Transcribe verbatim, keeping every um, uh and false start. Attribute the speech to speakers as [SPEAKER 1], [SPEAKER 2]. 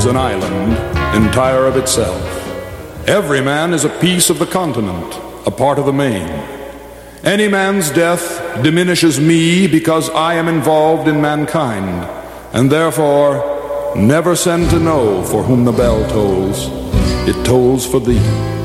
[SPEAKER 1] an island entire of itself. Every man is a piece of the continent, a part of the main. Any man's death diminishes me because I am involved in mankind, and therefore never send to know for whom the bell tolls. It tolls for thee.